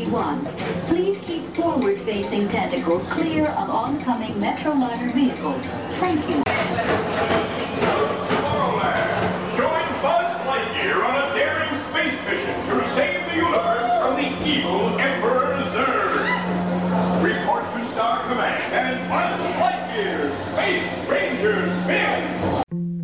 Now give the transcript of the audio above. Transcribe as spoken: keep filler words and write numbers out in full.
one. Please keep forward-facing tentacles clear of oncoming Metroliner vehicles. Thank you. Tomorrowland, join Buzz Lightyear on a daring space mission to save the universe from the evil Emperor Zurg. Report to Star Command and Buzz Lightyear, Space Rangers.